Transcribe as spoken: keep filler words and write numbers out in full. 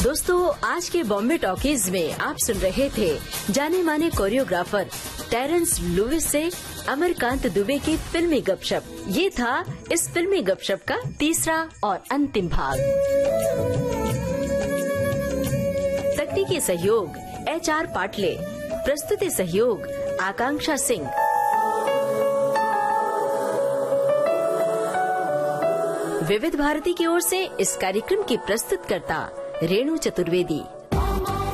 दोस्तों, आज के बॉम्बे टॉकीज में आप सुन रहे थे जाने माने कोरियोग्राफर टेरेंस लुइस से अमरकांत दुबे की फिल्मी गपशप। ये था इस फिल्मी गपशप का तीसरा और अंतिम भाग। तकनीकी सहयोग एच आर पाटले, प्रस्तुति सहयोग आकांक्षा सिंह। विविध भारती की ओर से इस कार्यक्रम की प्रस्तुतकर्ता रेणु चतुर्वेदी।